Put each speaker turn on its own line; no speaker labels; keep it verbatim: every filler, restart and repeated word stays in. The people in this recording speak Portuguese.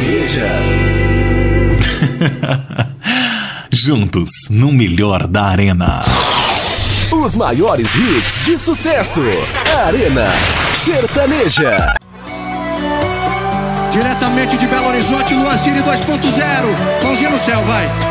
Sertaneja.
Juntos, no melhor da Arena.
Os maiores hits de sucesso. Arena Sertaneja.
Diretamente de Belo Horizonte, Luazine dois ponto zero. Mãozinha no céu, vai.